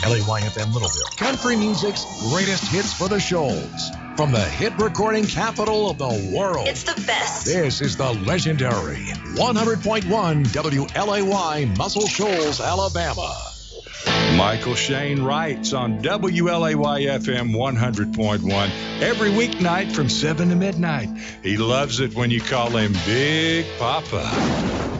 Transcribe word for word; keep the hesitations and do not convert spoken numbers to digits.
L A Y F M Littleville, country music's greatest hits for the Shoals. From the hit recording capital of the world. It's the best. This is the legendary one hundred point one W L A Y Muscle Shoals, Alabama. Michael Shane writes on W L A Y F M one hundred point one every weeknight from seven to midnight. He loves it when you call him Big Papa.